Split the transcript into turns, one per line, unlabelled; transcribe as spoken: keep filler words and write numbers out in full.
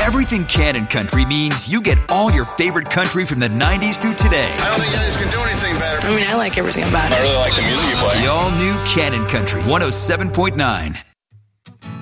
Everything Cannon Country means you get all your favorite country from the nineties through today.
I don't think you guys can do anything better.
I mean, I like everything about it.
I really like the music you play.
The all-new Cannon Country, one oh seven point nine.